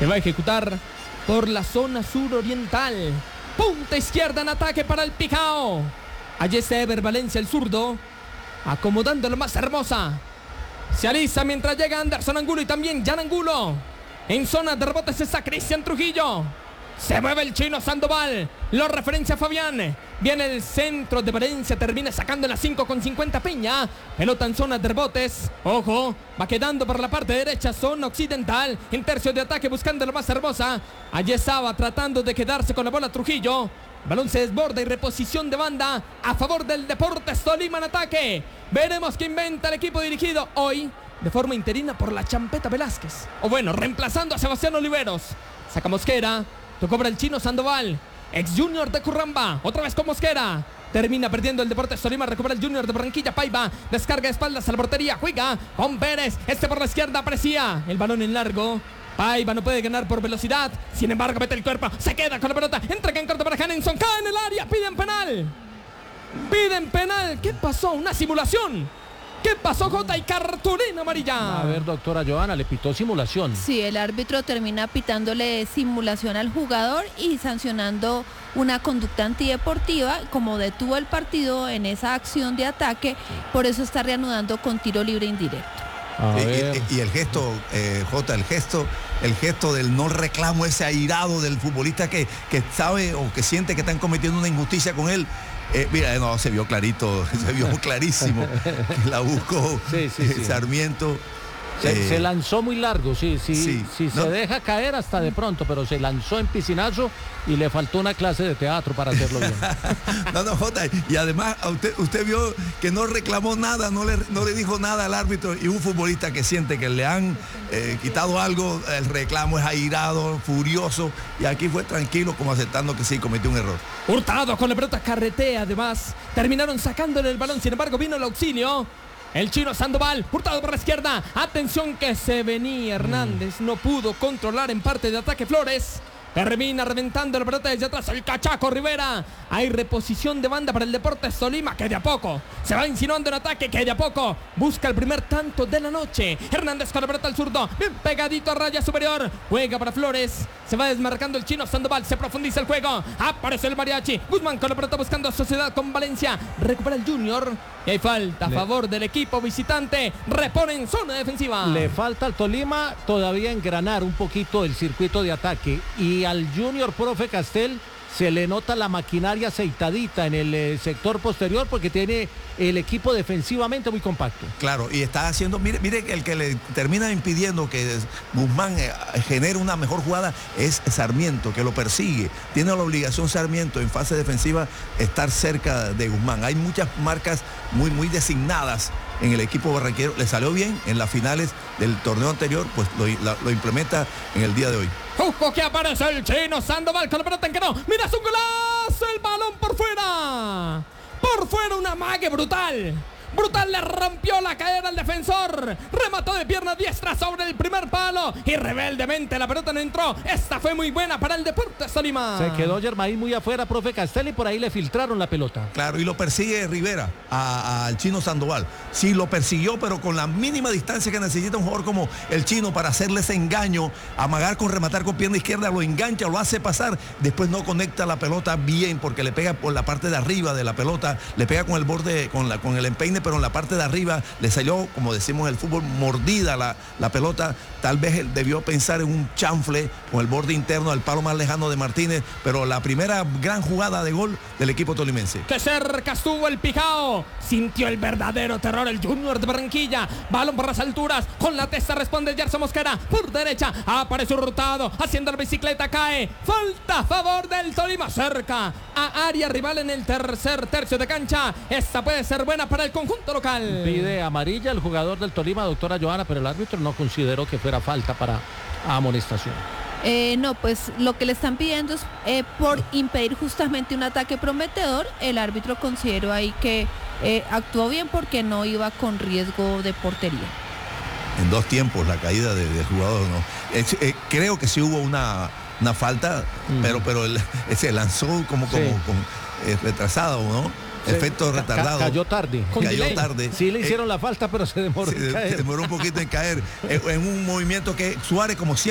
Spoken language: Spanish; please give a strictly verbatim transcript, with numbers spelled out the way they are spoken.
Se va a ejecutar por la zona suroriental. Punta izquierda en ataque para el Picao. Allí está Ever Valencia, el zurdo, acomodándolo más hermosa. Se alisa mientras llega Anderson Angulo y también Jan Angulo. En zona de rebotes está Cristian Trujillo. Se mueve el chino Sandoval. Lo referencia Fabián. Viene el centro de Valencia. Termina sacando en la cinco con cincuenta Peña. Pelota en zona de rebotes. Ojo. Va quedando por la parte derecha. Zona occidental. En tercio de ataque buscando lo más hermosa. Allí estaba tratando de quedarse con la bola Trujillo. Balón se desborda y reposición de banda a favor del Deportes Tolima en ataque. Veremos qué inventa el equipo dirigido hoy de forma interina por la Champeta Velázquez. O bueno, reemplazando a Sebastián Oliveros. Saca Mosquera. Lo cobra el chino Sandoval, ex Junior de Curramba. Otra vez con Mosquera. Termina perdiendo el Deportes Tolima. Recupera el Junior de Barranquilla. Paiva descarga de espaldas a la portería. Juega con Pérez. Este por la izquierda aparecía. El balón en largo. Paiva no puede ganar por velocidad. Sin embargo, mete el cuerpo. Se queda con la pelota. Entra en corto para Hanenson. Cae en el área. Piden penal. Piden penal. ¿Qué pasó? Una simulación. ¿Qué pasó, Jota? Y cartulina amarilla. A ver, doctora Johanna, le pitó simulación. Sí, el árbitro termina pitándole simulación al jugador y sancionando una conducta antideportiva, como detuvo el partido en esa acción de ataque, por eso está reanudando con tiro libre indirecto. A ver. Y, y, y el gesto, eh, Jota, el gesto, el gesto del no reclamo, ese airado del futbolista que, que sabe o que siente que están cometiendo una injusticia con él. Eh, mira, no, se vio clarito, se vio clarísimo. La buscó sí, sí, sí. Sarmiento. Se, eh, se lanzó muy largo, sí, sí, sí, sí no. Se deja caer hasta de pronto, pero se lanzó en piscinazo y le faltó una clase de teatro para hacerlo bien. No, no, Jota, y además usted, usted vio que no reclamó nada, no le, no le dijo nada al árbitro, y un futbolista que siente que le han eh, quitado algo, el reclamo es airado, furioso, y aquí fue tranquilo, como aceptando que sí, cometió un error. Hurtado con la pelota, carretea además, terminaron sacándole el balón, sin embargo vino el auxilio. El chino Sandoval, hurtado por la izquierda. Atención que se venía Hernández. No pudo controlar en parte de ataque Flores. Termina reventando la pelota desde atrás el Cachaco Rivera. Hay reposición de banda para el Deportes Tolima, que de a poco se va insinuando en ataque, que de a poco busca el primer tanto de la noche. Hernández con la pelota al zurdo, bien pegadito a raya superior. Juega para Flores. Se va desmarcando el chino Sandoval. Se profundiza el juego. Aparece el mariachi. Guzmán con la pelota buscando sociedad con Valencia. Recupera el Junior. Y hay falta a Le... favor del equipo visitante. Repone en zona defensiva. Le falta al Tolima todavía engranar un poquito el circuito de ataque. Y al Junior, profe Castel, se le nota la maquinaria aceitadita en el eh, sector posterior, porque tiene el equipo defensivamente muy compacto. Claro, y está haciendo, mire, mire el que le termina impidiendo que Guzmán eh, genere una mejor jugada es Sarmiento, que lo persigue. Tiene la obligación Sarmiento en fase defensiva estar cerca de Guzmán. Hay muchas marcas muy, muy designadas en el equipo barranquero. Le salió bien en las finales del torneo anterior, pues lo, la, lo implementa en el día de hoy. Ojo que aparece el chino Sandoval con la pelota en que no. Mira, es un golazo, el balón por fuera. Por fuera, una mague brutal. Brutal, le rompió la cadera al defensor. Remató de pierna diestra sobre el primer palo. Y rebeldemente la pelota no entró. Esta fue muy buena para el Deportes Tolima. Se quedó Germain muy afuera, profe Castel, y por ahí le filtraron la pelota. Claro, y lo persigue Rivera al chino Sandoval. Sí, lo persiguió, pero con la mínima distancia que necesita un jugador como el chino para hacerle ese engaño, amagar con rematar con pierna izquierda, lo engancha, lo hace pasar. Después no conecta la pelota bien porque le pega por la parte de arriba de la pelota, le pega con el borde, con, la, con el empeine, pero en la parte de arriba le salió, como decimos en el fútbol, mordida la, la pelota. Tal vez él debió pensar en un chanfle con el borde interno del palo más lejano de Martínez, pero la primera gran jugada de gol del equipo tolimense. Que cerca estuvo el Picao, sintió el verdadero terror el Junior de Barranquilla. Balón por las alturas, con la testa responde Gerson Mosquera, por derecha aparece Hurtado, haciendo la bicicleta, cae. Falta a favor del Tolima, cerca a área rival en el tercer tercio de cancha. Esta puede ser buena para el conjunto local. Pide amarilla el jugador del Tolima, doctora Johanna, pero el árbitro no consideró que fuera falta para amonestación. Eh, no, pues lo que le están pidiendo es eh, por impedir justamente un ataque prometedor. El árbitro consideró ahí que eh, actuó bien porque no iba con riesgo de portería. En dos tiempos la caída de, del jugador, ¿no? Eh, eh, creo que sí hubo una, una falta, uh-huh. pero, pero él, se lanzó como, como, sí. como eh, retrasado, ¿no? Sí. Efecto retardado. Ca cayó tarde. Cayó delay. tarde. Sí le hicieron eh, la falta, pero se demoró se, en caer. Se demoró un poquito en caer. En un movimiento que Suárez, como siempre,